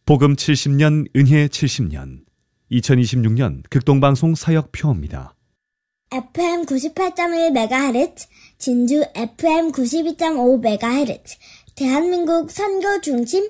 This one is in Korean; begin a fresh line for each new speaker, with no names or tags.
복음 70년, 은혜 70년, 2026년 극동방송 사역표입니다.
FM 98.1MHz, 진주 FM 92.5MHz, 대한민국 선교 중심